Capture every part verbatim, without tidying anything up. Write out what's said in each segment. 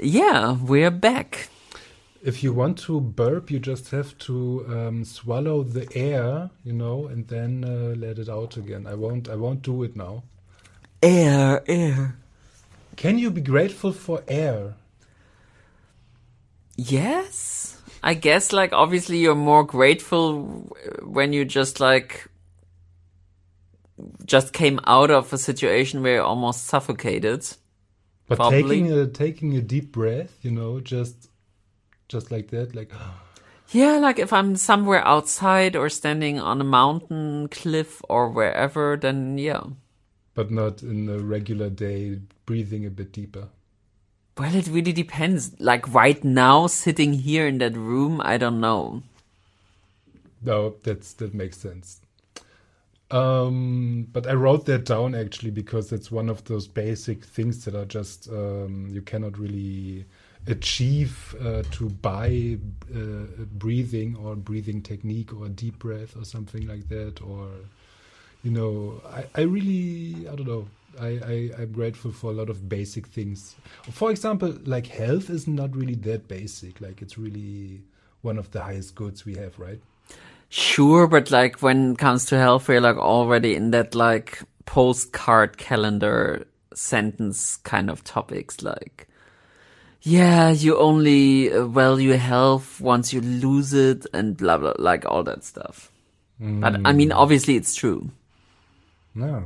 Yeah, we're back. If you want to burp, you just have to um, swallow the air, you know, and then uh, let it out again. I won't. I won't do it now. Air, air. Can you be grateful for air? Yes, I guess. Like, obviously, you're more grateful when you just like just came out of a situation where you almost suffocated. But Probably. taking a taking a deep breath, you know, just just like that, like. Yeah, like if I'm somewhere outside or standing on a mountain, cliff, or wherever, then yeah. But not in a regular day, breathing a bit deeper. Well, it really depends. Like right now, sitting here in that room, I don't know. No, that's that makes sense. Um, but I wrote that down actually because it's one of those basic things that are just um, you cannot really achieve uh, to buy uh, breathing or breathing technique or deep breath or something like that. Or, you know, I, I really, I don't know. I, I, I'm grateful for a lot of basic things. For example, like health is not really that basic. Like it's really one of the highest goods we have, right? Sure, but like when it comes to health, we're like already in that like postcard calendar sentence kind of topics. Like, yeah, you only uh, value health once you lose it and blah, blah, like all that stuff. Mm. But I mean, obviously it's true. No.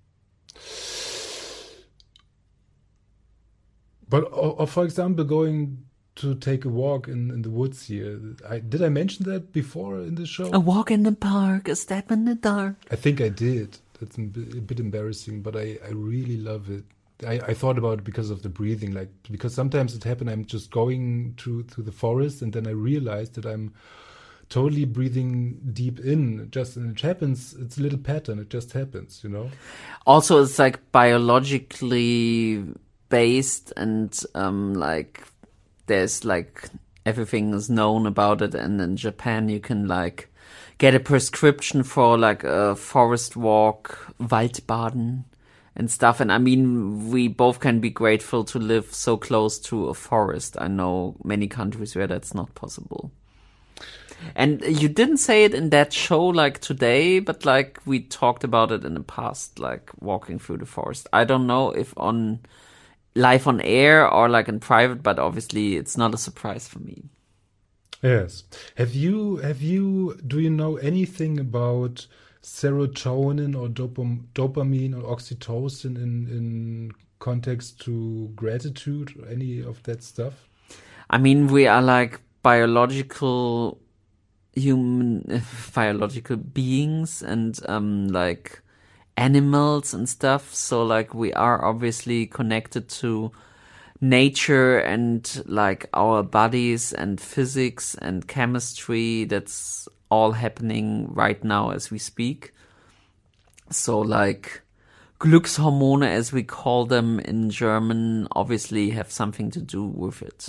But, or, or for example, going to take a walk in, in the woods here. I, did I mention that before in the show? A walk in the park, a step in the dark. I think I did. That's a bit, a bit embarrassing, but I, I really love it. I, I thought about it because of the breathing, like because sometimes it happens I'm just going to, to the forest and then I realize that I'm totally breathing deep in. Just and it happens, it's a little pattern, it just happens, you know? Also, it's like biologically based and um, like there's like everything is known about it, and in Japan you can like get a prescription for like a forest walk, Waldbaden and stuff. And I mean, we both can be grateful to live so close to a forest. I know many countries where that's not possible. And you didn't say it in that show like today, but like we talked about it in the past, like walking through the forest. I don't know if on live on air or like in private, but obviously it's not a surprise for me. Yes. Have you, have you, do you know anything about serotonin or dopam- dopamine or oxytocin in, in context to gratitude or any of that stuff? I mean, we are like biological human, biological beings and um, like animals and stuff. So like we are obviously connected to nature and like our bodies and physics and chemistry. That's all happening right now as we speak. So like Glückshormone, as we call them in German, obviously have something to do with it.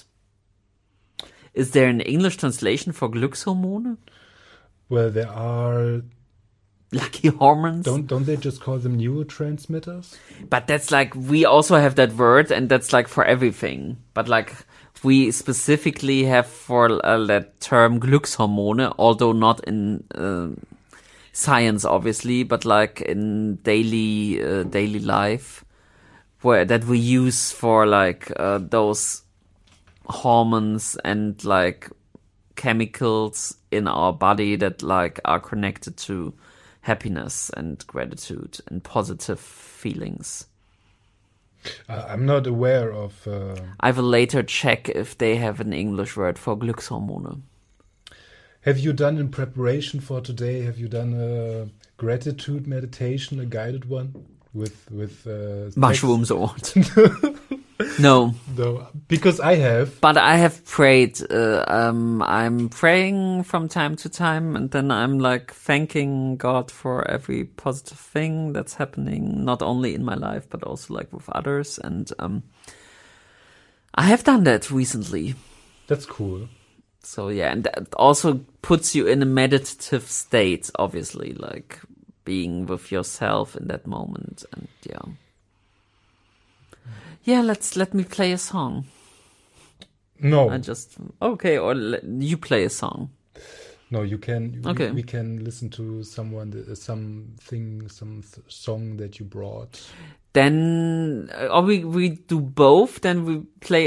Is there an English translation for Glückshormone? Well, there are lucky hormones. Don't don't they just call them neurotransmitters? But that's like, we also have that word, and that's like for everything. But like we specifically have for uh, that term Glückshormone, although not in uh, science, obviously, but like in daily uh, daily life, where that we use for like uh, those hormones and like chemicals in our body that like are connected to happiness and gratitude and positive feelings. Uh, I'm not aware of... Uh... I will later check if they have an English word for Glückshormone. Have you done in preparation for today, have you done a gratitude meditation, a guided one? With, with uh, mushrooms or what? No. No, because I have. But I have prayed. Uh, um, I'm praying from time to time, and then I'm like thanking God for every positive thing that's happening, not only in my life, but also like with others. And um, I have done that recently. That's cool. So yeah, and that also puts you in a meditative state, obviously, like being with yourself in that moment. And yeah. Yeah, let's let me play a song. No. I just okay. Or le- you play a song. No, you can. Okay. We, we can listen to someone, uh, something, some th- song that you brought. Then, uh, or we we do both. Then we play